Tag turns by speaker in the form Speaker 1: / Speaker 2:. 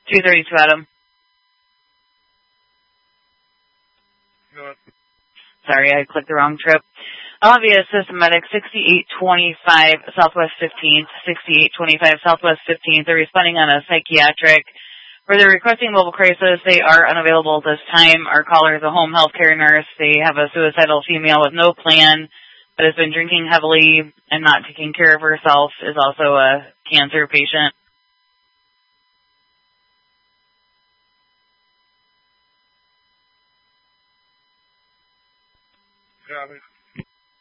Speaker 1: 232 Adam.
Speaker 2: Go.
Speaker 1: Sorry, I clicked the wrong trip. Obvious Systematic 6825 Southwest 15th, 6825 Southwest 15th. They're responding on a psychiatric where they're requesting mobile crisis. They are unavailable this time. Our caller is a home health care nurse. They have a suicidal female with no plan that has been drinking heavily and not taking care of herself, is also a cancer patient.
Speaker 2: Copy.